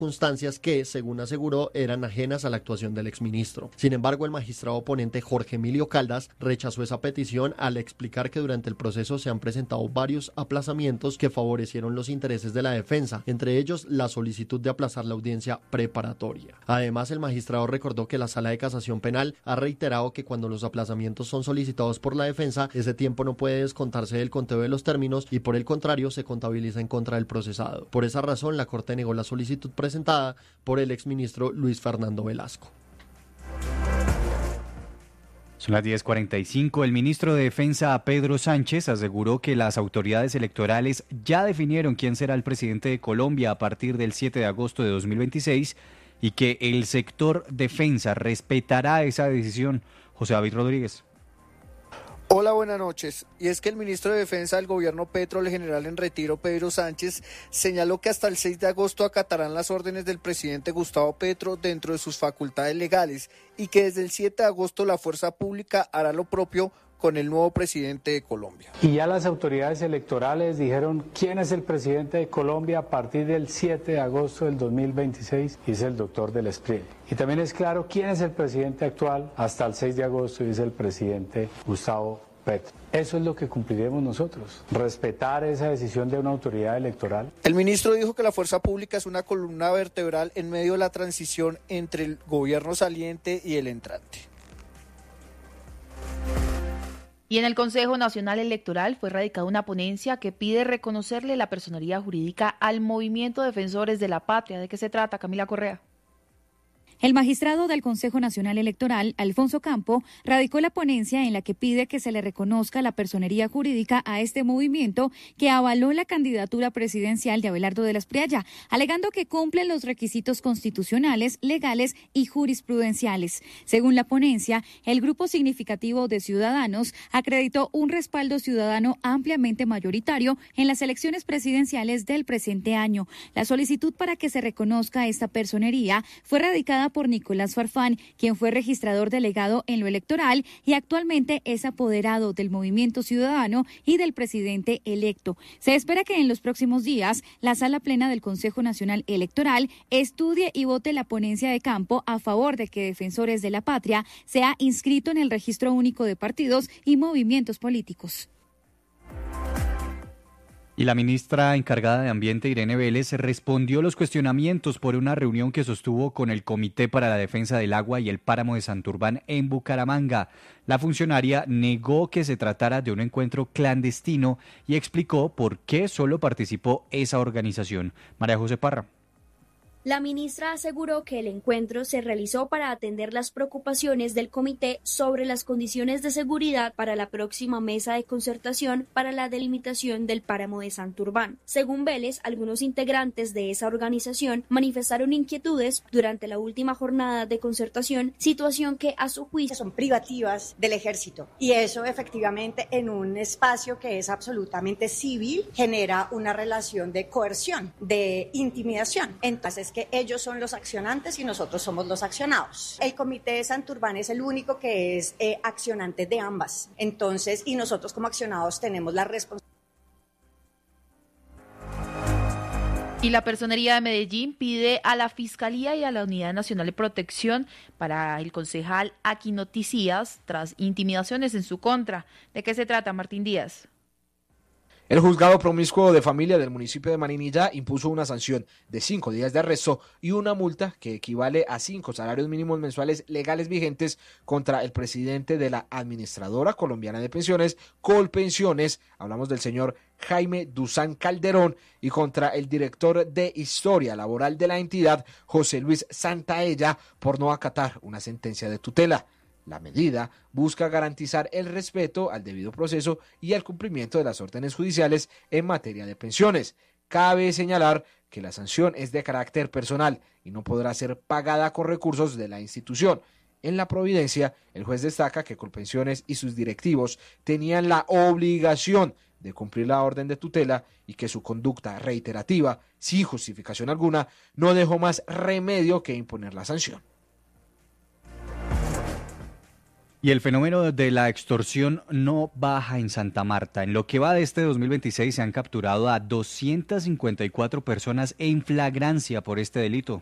circunstancias que, según aseguró, eran ajenas a la actuación del exministro. Sin embargo, el magistrado oponente Jorge Emilio Caldas rechazó esa petición al explicar que durante el proceso se han presentado varios aplazamientos que favorecieron los intereses de la defensa, entre ellos la solicitud de aplazar la audiencia preparatoria. Además, el magistrado recordó que la Sala de Casación Penal ha reiterado que cuando los aplazamientos son solicitados por la defensa, ese tiempo no puede descontarse del conteo de los términos y por el contrario se contabiliza en contra del procesado. Por esa razón, la Corte negó la solicitud presentada por el exministro Luis Fernando Velasco. Son las 10:45. El ministro de Defensa, Pedro Sánchez, aseguró que las autoridades electorales ya definieron quién será el presidente de Colombia a partir del 7 de agosto de 2026 y que el sector defensa respetará esa decisión. José David Rodríguez. Hola, buenas noches. Y es que el ministro de Defensa del gobierno Petro, el general en retiro Pedro Sánchez, señaló que hasta el 6 de agosto acatarán las órdenes del presidente Gustavo Petro dentro de sus facultades legales y que desde el 7 de agosto la fuerza pública hará lo propio con el nuevo presidente de Colombia. Y ya las autoridades electorales dijeron quién es el presidente de Colombia a partir del 7 de agosto del 2026 y es el doctor del Espriella. Y también es claro quién es el presidente actual hasta el 6 de agosto y es el presidente Gustavo Petro. Eso es lo que cumpliremos nosotros, respetar esa decisión de una autoridad electoral. El ministro dijo que la fuerza pública es una columna vertebral en medio de la transición entre el gobierno saliente y el entrante. Y en el Consejo Nacional Electoral fue radicada una ponencia que pide reconocerle la personería jurídica al Movimiento Defensores de la Patria. ¿De qué se trata, Camila Correa? El magistrado del Consejo Nacional Electoral, Alfonso Campo, radicó la ponencia en la que pide que se le reconozca la personería jurídica a este movimiento que avaló la candidatura presidencial de Abelardo de la Espriella, alegando que cumplen los requisitos constitucionales, legales y jurisprudenciales. Según la ponencia, el grupo significativo de ciudadanos acreditó un respaldo ciudadano ampliamente mayoritario en las elecciones presidenciales del presente año. La solicitud para que se reconozca esta personería fue radicada por Nicolás Farfán, quien fue registrador delegado en lo electoral y actualmente es apoderado del Movimiento Ciudadano y del presidente electo. Se espera que en los próximos días la Sala Plena del Consejo Nacional Electoral estudie y vote la ponencia de Campo a favor de que Defensores de la Patria sea inscrito en el Registro Único de Partidos y Movimientos Políticos. Y la ministra encargada de Ambiente, Irene Vélez, respondió los cuestionamientos por una reunión que sostuvo con el Comité para la Defensa del Agua y el Páramo de Santurbán en Bucaramanga. La funcionaria negó que se tratara de un encuentro clandestino y explicó por qué solo participó esa organización. María José Parra. La ministra aseguró que el encuentro se realizó para atender las preocupaciones del comité sobre las condiciones de seguridad para la próxima mesa de concertación para la delimitación del páramo de Santurbán. Según Vélez, algunos integrantes de esa organización manifestaron inquietudes durante la última jornada de concertación, situación que a su juicio son privativas del ejército. Y eso efectivamente en un espacio que es absolutamente civil genera una relación de coerción, de intimidación. Entonces que ellos son los accionantes y nosotros somos los accionados. El comité de Santurbán es el único que es accionante de ambas. Entonces, y nosotros como accionados tenemos la responsabilidad. Y la Personería de Medellín pide a la Fiscalía y a la Unidad Nacional de Protección para el concejal Aquino Ticías tras intimidaciones en su contra. ¿De qué se trata, Martín Díaz? El juzgado promiscuo de familia del municipio de Marinilla impuso una sanción de 5 días de arresto y una multa que equivale a 5 salarios mínimos mensuales legales vigentes contra el presidente de la Administradora Colombiana de Pensiones, Colpensiones, hablamos del señor Jaime Duzán Calderón, y contra el director de Historia Laboral de la entidad, José Luis Santaella, por no acatar una sentencia de tutela. La medida busca garantizar el respeto al debido proceso y al cumplimiento de las órdenes judiciales en materia de pensiones. Cabe señalar que la sanción es de carácter personal y no podrá ser pagada con recursos de la institución. En la Providencia, el juez destaca que Colpensiones y sus directivos tenían la obligación de cumplir la orden de tutela y que su conducta reiterativa, sin justificación alguna, no dejó más remedio que imponer la sanción. Y el fenómeno de la extorsión no baja en Santa Marta. En lo que va de este 2026 se han capturado a 254 personas en flagrancia por este delito.